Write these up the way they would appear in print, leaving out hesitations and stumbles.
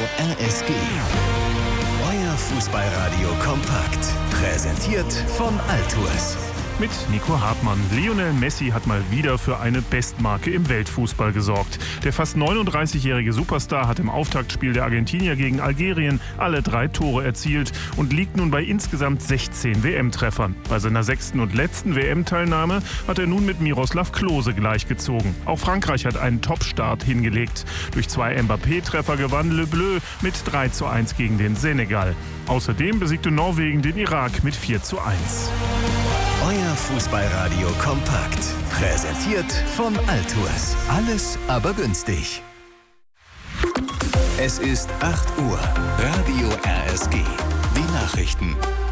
RSG. Euer Fußballradio kompakt. Präsentiert von Altours. Mit Nico Hartmann. Lionel Messi hat mal wieder für eine Bestmarke im Weltfußball gesorgt. Der fast 39-jährige Superstar hat im Auftaktspiel der Argentinier gegen Algerien alle 3 Tore erzielt und liegt nun bei insgesamt 16 WM-Treffern. Bei seiner 6. und letzten WM-Teilnahme hat er nun mit Miroslav Klose gleichgezogen. Auch Frankreich hat einen Top-Start hingelegt. Durch 2 Mbappé-Treffer gewann Le Bleu mit 3:1 gegen den Senegal. Außerdem besiegte Norwegen den Irak mit 4:1. Euer Fußballradio kompakt. Präsentiert von Altours. Alles aber günstig. Es ist 8 Uhr. Radio RSG. Die Nachrichten.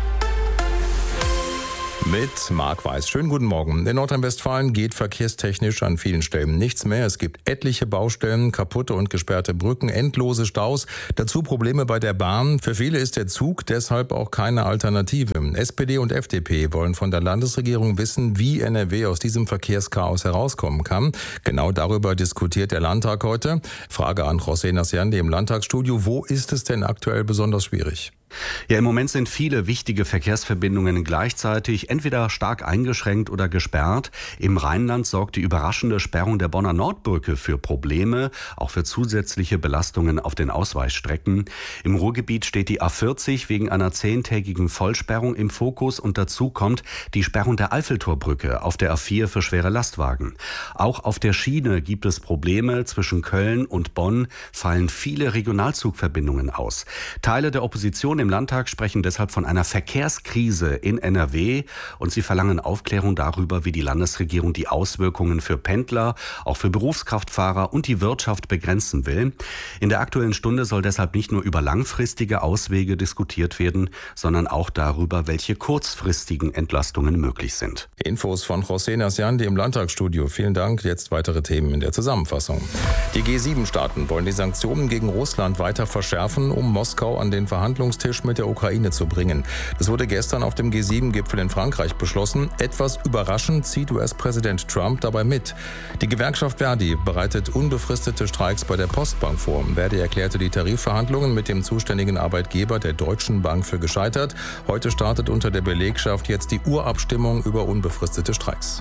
Mit Marc Weiß. Schönen guten Morgen. In Nordrhein-Westfalen geht verkehrstechnisch an vielen Stellen nichts mehr. Es gibt etliche Baustellen, kaputte und gesperrte Brücken, endlose Staus. Dazu Probleme bei der Bahn. Für viele ist der Zug deshalb auch keine Alternative. SPD und FDP wollen von der Landesregierung wissen, wie NRW aus diesem Verkehrschaos herauskommen kann. Genau darüber diskutiert der Landtag heute. Frage an José Nasciandi im Landtagsstudio. Wo ist es denn aktuell besonders schwierig? Ja, im Moment sind viele wichtige Verkehrsverbindungen gleichzeitig entweder stark eingeschränkt oder gesperrt. Im Rheinland sorgt die überraschende Sperrung der Bonner Nordbrücke für Probleme, auch für zusätzliche Belastungen auf den Ausweichstrecken. Im Ruhrgebiet steht die A40 wegen einer 10-tägigen Vollsperrung im Fokus und dazu kommt die Sperrung der Eiffeltorbrücke auf der A4 für schwere Lastwagen. Auch auf der Schiene gibt es Probleme. Zwischen Köln und Bonn fallen viele Regionalzugverbindungen aus. Teile der Opposition im Landtag sprechen deshalb von einer Verkehrskrise in NRW und sie verlangen Aufklärung darüber, wie die Landesregierung die Auswirkungen für Pendler, auch für Berufskraftfahrer und die Wirtschaft begrenzen will. In der Aktuellen Stunde soll deshalb nicht nur über langfristige Auswege diskutiert werden, sondern auch darüber, welche kurzfristigen Entlastungen möglich sind. Infos von José Nasciandi im Landtagsstudio. Vielen Dank. Jetzt weitere Themen in der Zusammenfassung. Die G7-Staaten wollen die Sanktionen gegen Russland weiter verschärfen, um Moskau an den Verhandlungstisch mit der Ukraine zu bringen. Das wurde gestern auf dem G7-Gipfel in Frankreich beschlossen. Etwas überraschend zieht US-Präsident Trump dabei mit. Die Gewerkschaft Verdi bereitet unbefristete Streiks bei der Postbank vor. Verdi erklärte die Tarifverhandlungen mit dem zuständigen Arbeitgeber der Deutschen Bank für gescheitert. Heute startet unter der Belegschaft jetzt die Urabstimmung über unbefristete Streiks.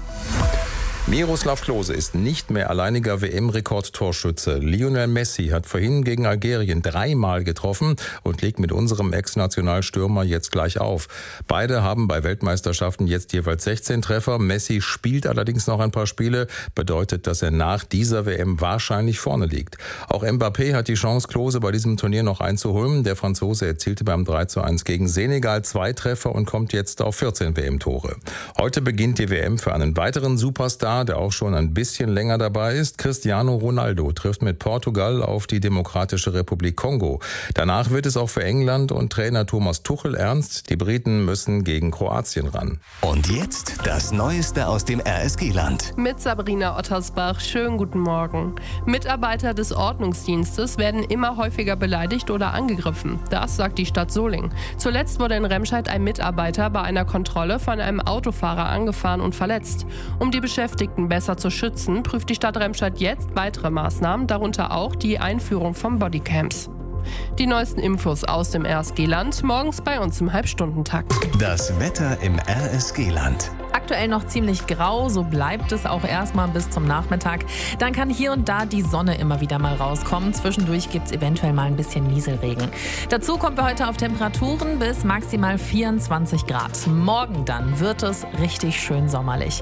Miroslav Klose ist nicht mehr alleiniger WM-Rekordtorschütze. Lionel Messi hat vorhin gegen Algerien 3-mal getroffen und legt mit unserem Ex-Nationalstürmer jetzt gleich auf. Beide haben bei Weltmeisterschaften jetzt jeweils 16 Treffer. Messi spielt allerdings noch ein paar Spiele, bedeutet, dass er nach dieser WM wahrscheinlich vorne liegt. Auch Mbappé hat die Chance, Klose bei diesem Turnier noch einzuholen. Der Franzose erzielte beim 3:1 gegen Senegal 2 Treffer und kommt jetzt auf 14 WM-Tore. Heute beginnt die WM für einen weiteren Superstar, der auch schon ein bisschen länger dabei ist. Cristiano Ronaldo trifft mit Portugal auf die Demokratische Republik Kongo. Danach wird es auch für England und Trainer Thomas Tuchel ernst. Die Briten müssen gegen Kroatien ran. Und jetzt das Neueste aus dem RSG-Land. Mit Sabrina Ottersbach. Schönen guten Morgen. Mitarbeiter des Ordnungsdienstes werden immer häufiger beleidigt oder angegriffen. Das sagt die Stadt Solingen. Zuletzt wurde in Remscheid ein Mitarbeiter bei einer Kontrolle von einem Autofahrer angefahren und verletzt. Um die Beschäftigten besser zu schützen, prüft die Stadt Remscheid jetzt weitere Maßnahmen, darunter auch die Einführung von Bodycams. Die neuesten Infos aus dem RSG-Land morgens bei uns im Halbstundentakt. Das Wetter im RSG-Land. Aktuell noch ziemlich grau, so bleibt es auch erstmal bis zum Nachmittag. Dann kann hier und da die Sonne immer wieder mal rauskommen. Zwischendurch gibt es eventuell mal ein bisschen Nieselregen. Dazu kommen wir heute auf Temperaturen bis maximal 24 Grad. Morgen dann wird es richtig schön sommerlich.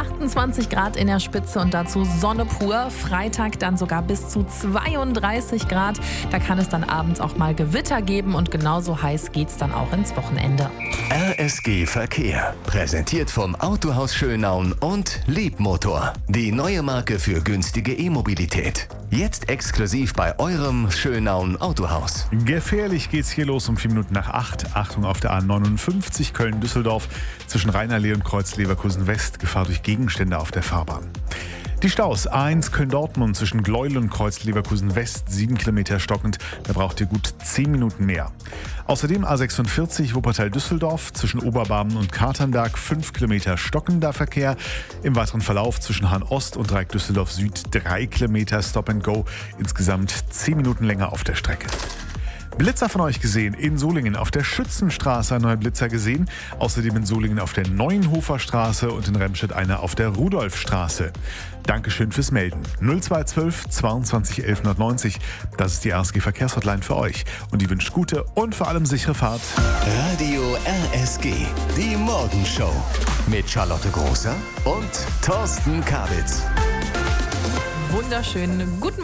28 Grad in der Spitze und dazu Sonne pur. Freitag dann sogar bis zu 32 Grad. Da kann es dann abends auch mal Gewitter geben und genauso heiß geht's dann auch ins Wochenende. RSG Verkehr. Präsentiert vom Autohaus Schönaun und Liebmotor. Die neue Marke für günstige E-Mobilität. Jetzt exklusiv bei eurem Schönaun Autohaus. Gefährlich geht's hier los um 7:04. Achtung auf der A59 Köln-Düsseldorf zwischen Rheinallee und Kreuz Leverkusen West. Gefahr durch Gegenstände auf der Fahrbahn. Die Staus A1 Köln-Dortmund zwischen Gleuel und Kreuz Leverkusen West 7 Kilometer stockend. Da braucht ihr gut 10 Minuten mehr. Außerdem A46 Wuppertal-Düsseldorf zwischen Oberbarmen und Katernberg 5 Kilometer stockender Verkehr. Im weiteren Verlauf zwischen Hahn-Ost und Dreieck Düsseldorf Süd 3 Kilometer Stop and Go. Insgesamt 10 Minuten länger auf der Strecke. Blitzer von euch gesehen in Solingen. Auf der Schützenstraße ein neuer Blitzer gesehen. Außerdem in Solingen auf der Neuenhofer Straße und in Remscheid einer auf der Rudolfstraße. Dankeschön fürs Melden. 0212 22 11 90. Das ist die RSG Verkehrshotline für euch. Und die wünscht gute und vor allem sichere Fahrt. Radio RSG, die Morgenshow. Mit Charlotte Großer und Thorsten Kabitz. Wunderschön. Guten